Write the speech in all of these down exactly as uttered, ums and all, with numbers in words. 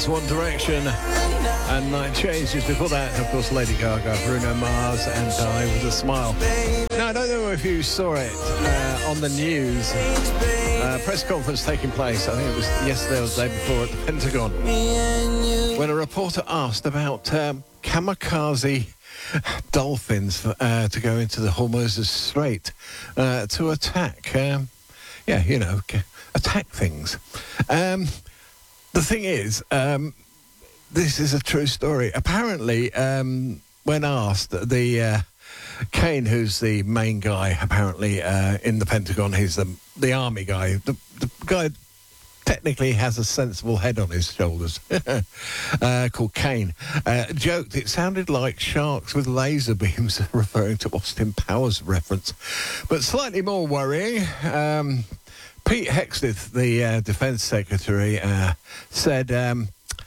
was One Direction and Night Changes. Before that, of course, Lady Gaga, Bruno Mars and Die With A Smile. Now, I don't know if you saw it uh, on the news. Uh, press conference taking place, I think it was yesterday or the day before, at the Pentagon, when a reporter asked about um, kamikaze dolphins uh, to go into the Hormuz Strait uh, to attack, um, yeah, you know, attack things. Um, the thing is, um, this is a true story. Apparently, um, when asked, the uh, Kane, who's the main guy, apparently uh, in the Pentagon, he's the the army guy. The, the guy technically has a sensible head on his shoulders, uh, called Kane, uh, joked it sounded like sharks with laser beams, referring to Austin Powers reference. But slightly more worrying, um, Pete Hegseth, the uh, Defence Secretary, uh, said... Um,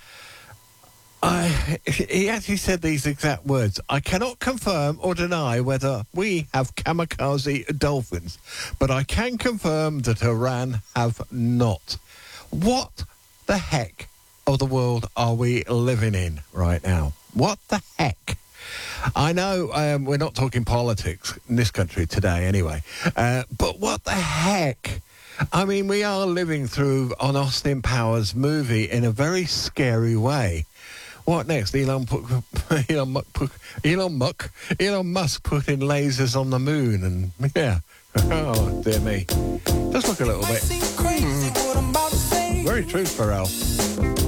I, he actually said these exact words. I cannot confirm or deny whether we have kamikaze dolphins, but I can confirm that Iran have not. What the heck of the world are we living in right now? What the heck? I know um, we're not talking politics in this country today anyway, uh, but what the heck? I mean, we are living through an Austin Powers movie in a very scary way. What next? Elon put, Elon Musk put, Elon Musk, Elon Musk putting lasers on the moon, and yeah, oh dear me, just look a little bit. Hmm. Very true, Pharrell.